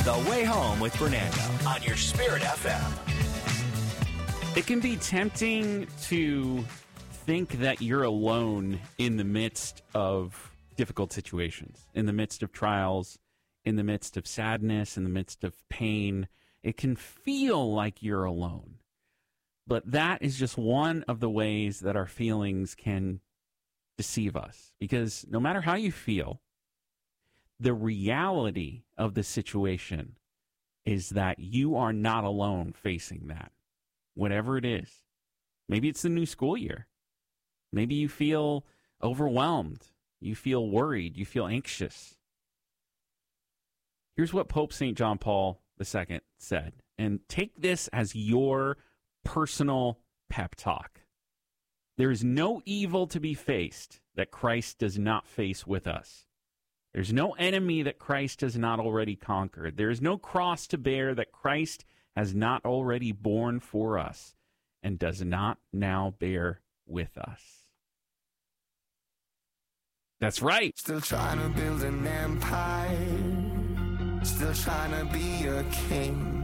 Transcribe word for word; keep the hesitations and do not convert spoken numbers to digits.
The Way Home with Fernando on your Spirit F M. It can be tempting to think that you're alone in the midst of difficult situations, in the midst of trials, in the midst of sadness, in the midst of pain. It can feel like you're alone. But that is just one of the ways that our feelings can deceive us. Because no matter how you feel, the reality of the situation is that you are not alone facing that, whatever it is. Maybe it's the new school year. Maybe you feel overwhelmed. You feel worried. You feel anxious. Here's what Pope Saint John Paul the Second said, and take this as your personal pep talk. There is no evil to be faced that Christ does not face with us. There's no enemy that Christ has not already conquered. There is no cross to bear that Christ has not already borne for us and does not now bear with us. That's right. Still trying to build an empire. Still trying to be a king.